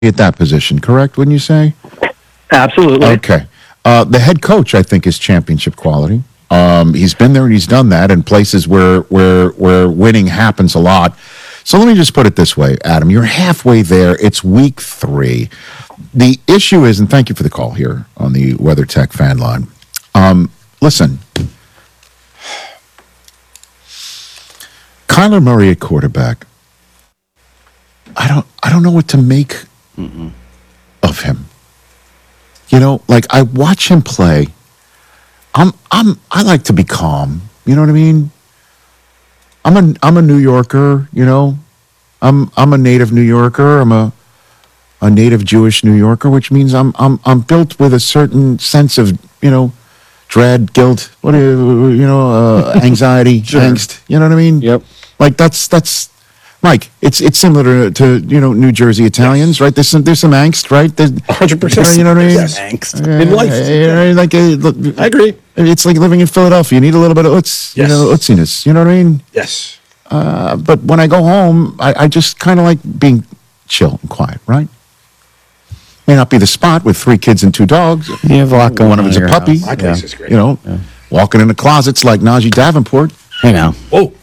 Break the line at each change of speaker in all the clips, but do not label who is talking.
at that position, correct, wouldn't you say?
Absolutely.
Okay. The head coach, I think, is championship quality. He's been there and he's done that in places where winning happens a lot. So let me just put it this way, Adam. You're halfway there. It's week 3. The issue is, and thank you for the call here on the WeatherTech fan line. Listen, Kyler Murray at quarterback. I don't know what to make of him. You know, like I watch him play. I like to be calm. You know what I mean? I'm a New Yorker. You know, I'm a native New Yorker. I'm a native Jewish New Yorker, which means I'm built with a certain sense of, you know, dread, guilt, anxiety,
Sure.
angst. You know what I mean?
Yep.
Like that's Mike. It's similar to New Jersey Italians, right? There's some angst, right?
100%.
You know what I mean?
Yes. Angst in life.
I
agree.
It's like living in Philadelphia. You need a little bit of utsiness. You know what I mean?
Yes.
But when I go home, I just kind of like being chill and quiet, right? May not be the spot with 3 kids and 2 dogs.
You have a lot going on.
One of them's a puppy.
My place is great.
You know, walking in the closets like Najee Davenport.
You know.
Whoa.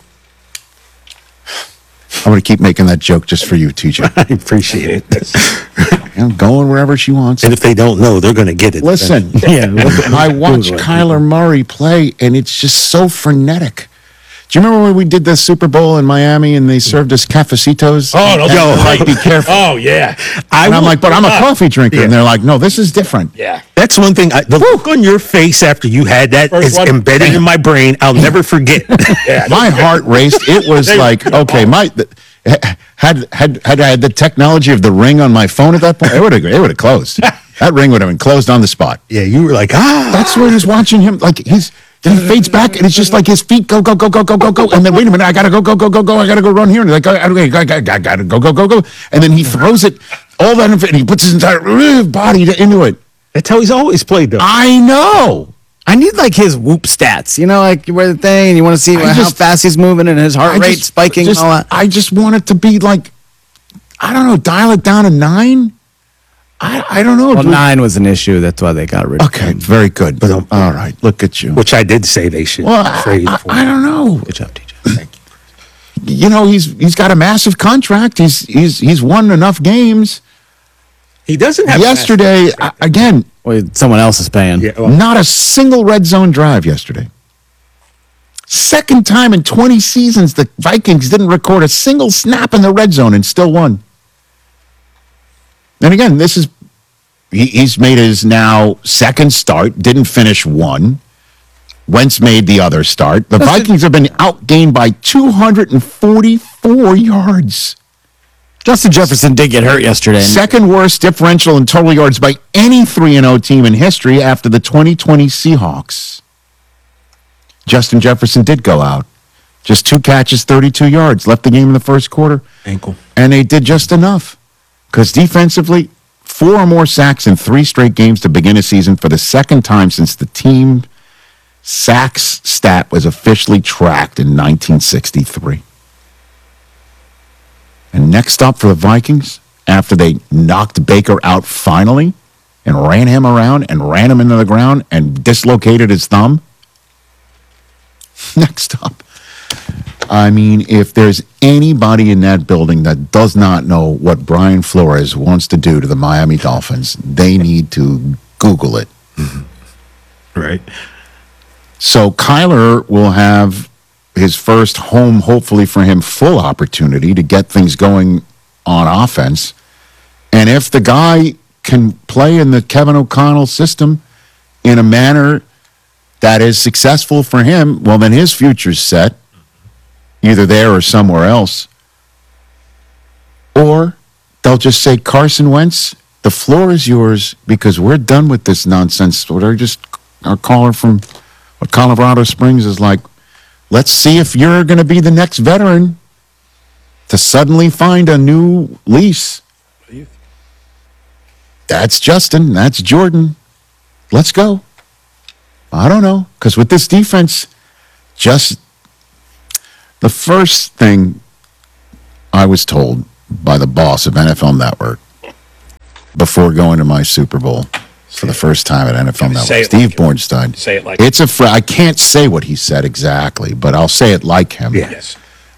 I'm going to keep making that joke just for you, TJ.
I appreciate it.
I'm going wherever she wants.
And if they don't know, they're going to get it.
Listen, I watch Kyler Murray play, and it's just so frenetic. Do you remember when we did the Super Bowl in Miami and they served us cafecitos?
Oh, no.
And they're like, be careful.
Oh, yeah.
And I'm like, but I'm a coffee drinker. And they're like, no, this is different.
Yeah. That's one thing. The look on your face after you had that is embedded in my brain. I'll never forget.
My heart raced. It was like, okay, had I had the technology of the Ring on my phone at that point, it would have closed. That Ring would have been closed on the spot.
Yeah, you were like,
That's where he's watching him. Like then he fades back, and it's just like his feet go, and then wait a minute, I gotta go, I gotta go run here, and like I gotta go, and then he throws it all that, and he puts his entire body into it.
That's how he's always played, though.
I know.
I need like his whoop stats, you know, like you wear the thing and you want to see how fast he's moving and his heart rate spiking and all that.
I just want it to be like, I don't know, dial it down to 9. I don't know.
Well, 9 was an issue. That's why they got rid of
Okay,
him.
very good. But all right, look at you.
Which I did say they should trade for.
I don't know.
Good job, TJ.
Thank you.
You know, he's got a massive contract. He's won enough games.
He doesn't have
yesterday again.
Well, someone else is paying.
Yeah, well,
Not a single red zone drive yesterday. Second time in 20 seasons the Vikings didn't record a single snap in the red zone and still won. And again, he's made his now second start, didn't finish one. Wentz made the other start. The Vikings have been outgained by 244 yards.
Justin Jefferson did get hurt yesterday.
Second worst differential in total yards by any 3-0 team in history after the 2020 Seahawks. Justin Jefferson did go out. Just 2 catches, 32 yards. Left the game in the first quarter.
Ankle.
And they did just enough. Because defensively, 4 or more sacks in 3 straight games to begin a season for the second time since the team sacks stat was officially tracked in 1963. And next up for the Vikings, after they knocked Baker out finally and ran him around and ran him into the ground and dislocated his thumb, next up, I mean, if there's anybody in that building that does not know what Brian Flores wants to do to the Miami Dolphins, they need to Google it.
Mm-hmm. Right.
So Kyler will have his first home, hopefully for him, full opportunity to get things going on offense. And if the guy can play in the Kevin O'Connell system in a manner that is successful for him, well, then his future's set, either there or somewhere else. Or they'll just say, Carson Wentz, the floor is yours because we're done with this nonsense. What our caller from Colorado Springs is like, let's see if you're going to be the next veteran to suddenly find a new lease. That's Justin. That's Jordan. Let's go. I don't know. Because with this defense, just the first thing I was told by the boss of NFL Network before going to my Super Bowl for the first time at NFL Network. Steve Bornstein.
Say it like
it's I can't say what he said exactly, but I'll say it like him.
Yes.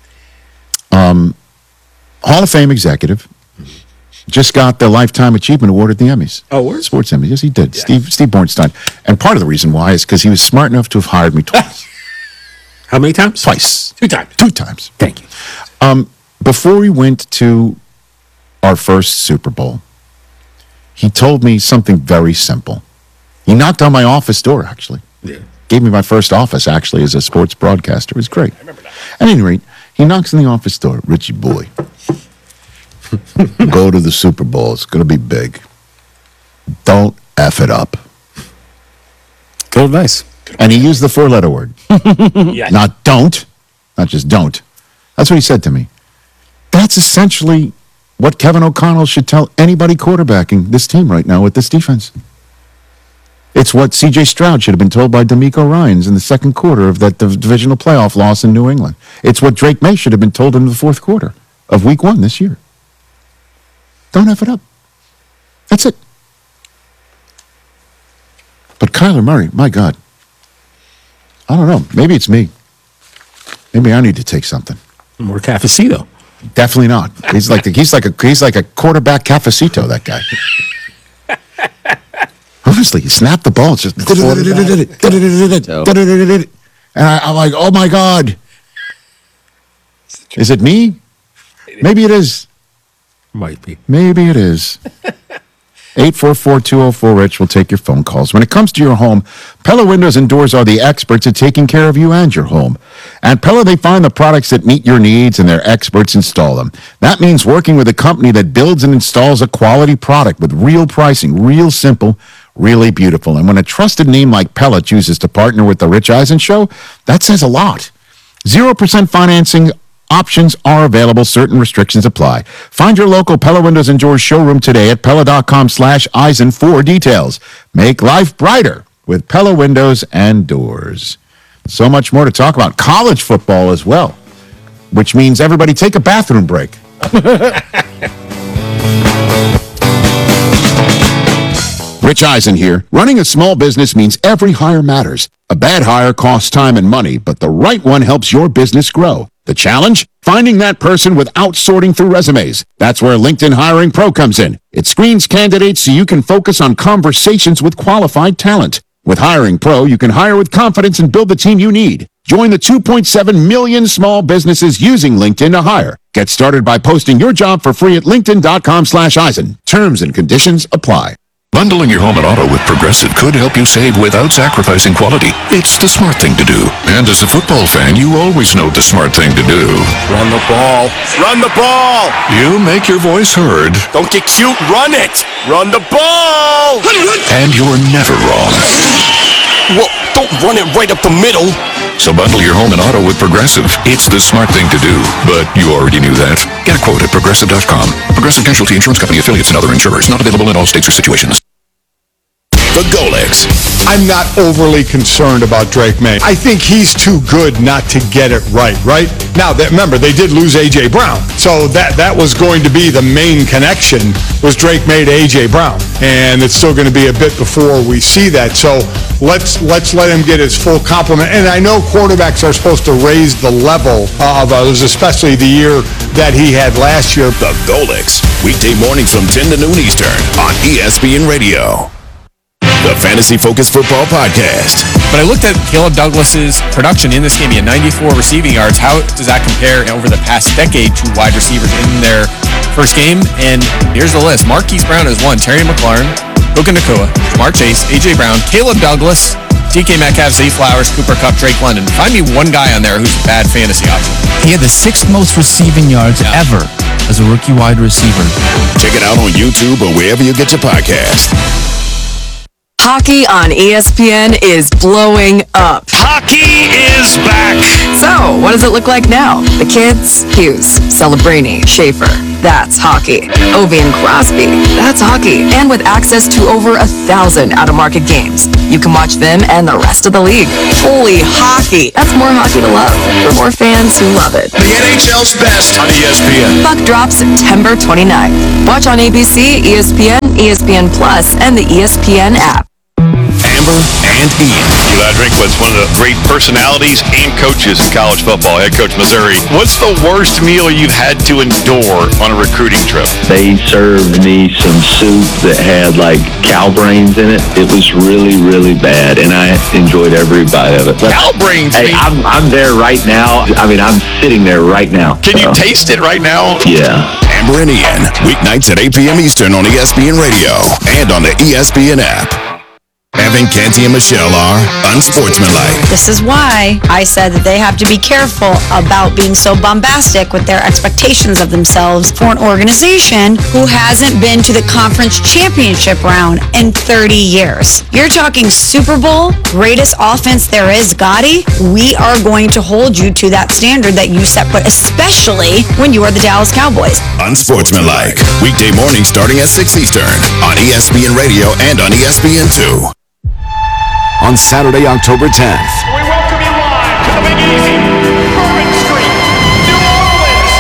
Hall of Fame executive. Just got the Lifetime Achievement Award at the Emmys.
Oh, word?
Sports Emmys. Yes, he did.
Yeah.
Steve Bornstein. And part of the reason why is because he was smart enough to have hired me twice.
How many times?
Twice.
2 times.
2 times.
Thank you.
Before we went to our first Super Bowl, he told me something very simple. He knocked on my office door, actually.
Yeah.
Gave me my first office, actually, as a sports broadcaster. It was great.
I remember that.
At any rate, he knocks on the office door. Richie boy, go to the Super Bowl. It's going to be big. Don't F it up.
Good advice.
And he used the 4-letter word.
Yeah.
Not don't. Not just don't. That's what he said to me. That's essentially what Kevin O'Connell should tell anybody quarterbacking this team right now with this defense. It's what C.J. Stroud should have been told by DeMeco Ryans in the second quarter of that divisional playoff loss in New England. It's what Drake May should have been told in the fourth quarter of week 1 this year. Don't F it up. That's it. But Kyler Murray, my God. I don't know. Maybe it's me. Maybe I need to take something.
More cafecito.
Definitely not. He's like a quarterback cafecito, that guy. Honestly, he snapped the ball. It's just and I'm like, oh my God. Is it me? Maybe it is.
Might be.
Maybe it is. 844-204-RICH will take your phone calls. When it comes to your home, Pella Windows and Doors are the experts at taking care of you and your home. At Pella, they find the products that meet your needs and their experts install them. That means working with a company that builds and installs a quality product with real pricing, real simple, really beautiful. And when a trusted name like Pella chooses to partner with The Rich Eisen Show, that says a lot. 0% financing options are available. Certain restrictions apply. Find your local Pella Windows and Doors showroom today at Pella.com/Eisen for details. Make life brighter with Pella Windows and Doors. So much more to talk about. College football as well, which means everybody take a bathroom break. Rich Eisen here. Running a small business means every hire matters. A bad hire costs time and money, but the right one helps your business grow. The challenge? Finding that person without sorting through resumes. That's where LinkedIn Hiring Pro comes in. It screens candidates so you can focus on conversations with qualified talent. With Hiring Pro, you can hire with confidence and build the team you need. Join the 2.7 million small businesses using LinkedIn to hire. Get started by posting your job for free at linkedin.com/Eisen. Terms and conditions apply.
Bundling your home and auto with Progressive could help you save without sacrificing quality. It's the smart thing to do. And as a football fan, you always know the smart thing to do.
Run the ball. Run the ball.
You make your voice heard.
Don't get cute. Run it. Run the ball.
And you're never wrong.
Well, don't run it right up the middle.
So bundle your home and auto with Progressive. It's the smart thing to do. But you already knew that. Get a quote at Progressive.com. Progressive Casualty Insurance Company affiliates and other insurers. Not available in all states or situations.
The Golex.
I'm not overly concerned about Drake May. I think he's too good not to get it right? Now, remember, they did lose A.J. Brown. So that was going to be the main connection, was Drake May to A.J. Brown. And it's still going to be a bit before we see that. So let's let him get his full complement. And I know quarterbacks are supposed to raise the level of others, especially the year that he had last year.
The Golex. Weekday mornings from 10 to noon Eastern on ESPN Radio. The Fantasy Focused Football Podcast.
But I looked at Caleb Douglas's production in this game. He had 94 receiving yards. How does that compare over the past decade to wide receivers in their first game? And here's the list. Marquise Brown has won. Terry McLaurin, Puka Nacua, Jamar Chase, A.J. Brown, Caleb Douglas, DK Metcalf, Zay Flowers, Cooper Kupp, Drake London. Find me one guy on there who's a bad fantasy option.
He had the 6th most receiving yards ever as a rookie wide receiver.
Check it out on YouTube or wherever you get your podcast.
Hockey on ESPN is blowing up. hockey is back.
So, what does it look like now? The kids? Hughes, Celebrini, Schaefer. That's hockey. Ovi and Crosby. That's hockey. And with access to over 1,000 out-of-market games, you can watch them and the rest of the league. Holy hockey. That's more hockey to love for more fans who love it.
The NHL's best on ESPN.
Puck drops September 29th. Watch on ABC, ESPN, ESPN Plus, and the ESPN app.
Amber and Ian.
Eli Drinkwitz, one of the great personalities and coaches in college football, head coach Missouri. What's the worst meal you've had to endure on a recruiting trip?
They served me some soup that had like cow brains in it. It was really, really bad, and I enjoyed every bite of it. But,
cow brains?
Hey, I'm there right now. I mean, I'm sitting there right now.
Can you taste it right now?
Yeah.
Amber and Ian, weeknights at 8 p.m. Eastern on ESPN Radio and on the ESPN app. Evan, Canty, and Michelle are unsportsmanlike.
This is why I said that they have to be careful about being so bombastic with their expectations of themselves for an organization who hasn't been to the conference championship round in 30 years. You're talking Super Bowl, greatest offense there is, Gotti. We are going to hold you to that standard that you set, but especially when you are the Dallas Cowboys.
Unsportsmanlike. Weekday morning starting at 6 Eastern on ESPN Radio and on ESPN2. On Saturday, October 10th.
We welcome you live to the Big Easy, Bourbon Street, New Orleans.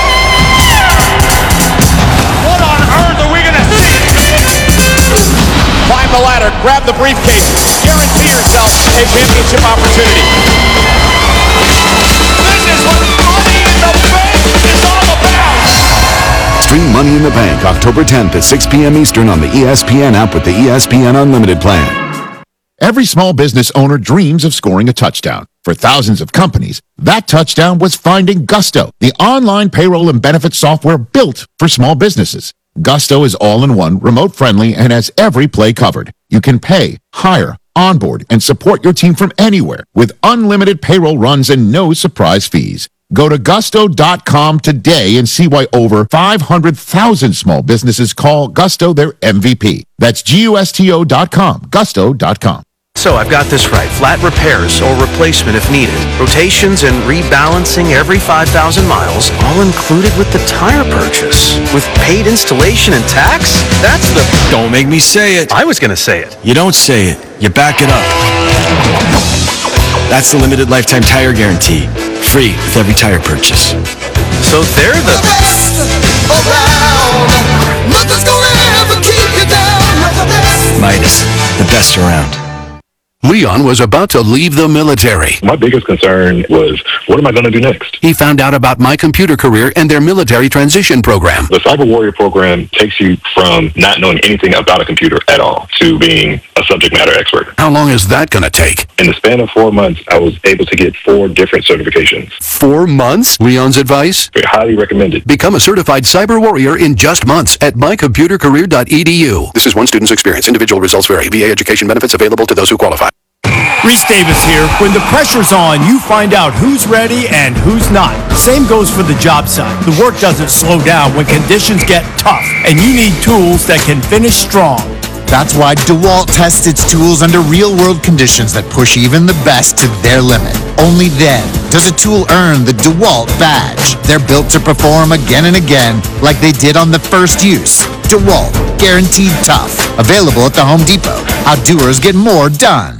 What on earth are we going to see? Climb the ladder, grab the briefcase, guarantee yourself a championship opportunity. This is what Money in the Bank is all about.
Stream Money in the Bank October 10th at 6 p.m. Eastern on the ESPN app with the ESPN Unlimited plan.
Every small business owner dreams of scoring a touchdown. For thousands of companies, that touchdown was finding Gusto, the online payroll and benefits software built for small businesses. Gusto is all-in-one, remote-friendly, and has every play covered. You can pay, hire, onboard, and support your team from anywhere with unlimited payroll runs and no surprise fees. Go to gusto.com today and see why over 500,000 small businesses call Gusto their MVP. That's gusto.com, gusto.com.
So I've got this right. Flat repairs or replacement if needed. Rotations and rebalancing every 5,000 miles, all included with the tire purchase. With paid installation and tax? That's the...
Don't make me say it.
I was going to say it.
You don't say it. You back it up. That's the limited lifetime tire guarantee. Free with every tire purchase.
So they're the
best around. Nothing's gonna ever keep you down.
Midas, the best around.
Leon was about to leave the military.
My biggest concern was, what am I going to do next?
He found out about My Computer Career and their military transition program.
The Cyber Warrior program takes you from not knowing anything about a computer at all to being a subject matter expert.
How long is that going to take?
In the span of 4 months, I was able to get 4 different certifications.
4 months? Leon's advice?
Highly recommended.
Become a certified cyber warrior in just months at mycomputercareer.edu. This is one student's experience. Individual results vary. VA education benefits available to those who qualify.
Reese Davis here. When the pressure's on, you find out who's ready and who's not. Same goes for the job site. The work doesn't slow down when conditions get tough, and you need tools that can finish strong.
That's why DeWalt tests its tools under real-world conditions that push even the best to their limit. Only then does a tool earn the DeWalt badge. They're built to perform again and again like they did on the first use. DeWalt, guaranteed tough. Available at the Home Depot. How doers get more done.